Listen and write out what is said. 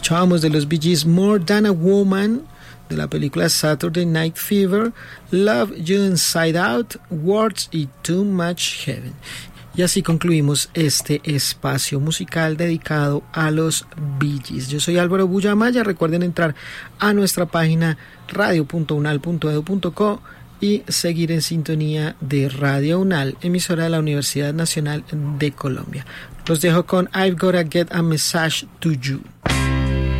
Escuchábamos de los Bee Gees More Than a Woman, de la película Saturday Night Fever, Love You Inside Out, Words y Too Much Heaven. Y así concluimos este espacio musical dedicado a los Bee Gees. Yo soy Álvaro Bullamaya. Recuerden entrar a nuestra página radio.unal.edu.co y seguir en sintonía de Radio UNAL, emisora de la Universidad Nacional de Colombia. Los dejo con I've Gotta Get a Message to You.